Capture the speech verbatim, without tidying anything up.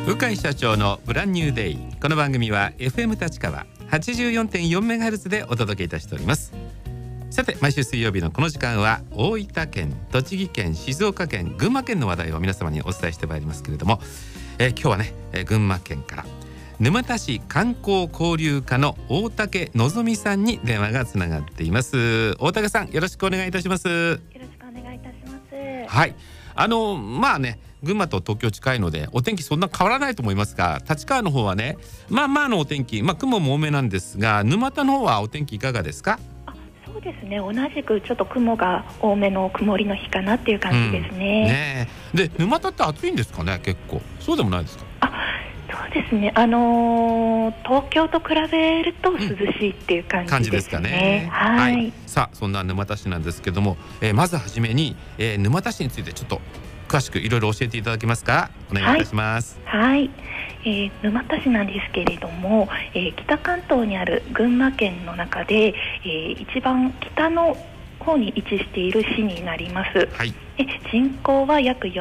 鵜飼社長のブランニューデイ。この番組は エフエム 立川 はちじゅうよんてんよんメガヘルツ でお届けいたしております。さて、毎週水曜日のこの時間は大分県、栃木県、静岡県、群馬県の話題を皆様にお伝えしてまいりますけれども、えー、今日はね、えー、群馬県から沼田市観光交流課の大竹のぞみさんに電話がつながっています。大竹さん、よろしくお願いいたします。よろしくお願いいたします。 はい、あのまあね、群馬と東京近いのでお天気そんな変わらないと思いますが、立川の方はね、まあまあのお天気、まあ雲も多めなんですが、沼田の方はお天気いかがですか？ あ、そうですね、同じくちょっと雲が多めの曇りの日かなっていう感じですね。うん、 ねで、沼田って暑いんですかね？結構そうでもないですか？ あ、そうですね、あのー、東京と比べると涼しいっていう感じですね。うん、感じですかね。はい、はい、 さあ、そんな沼田市なんですけども、えー、まずはじめに、えー、沼田市についてちょっと詳しくいろいろ教えていただけますか？お願いいたします。 はい、はい、えー、沼田市なんですけれども、えー、北関東にある群馬県の中で、えー、一番北の方に位置している市になります。はい、で人口は約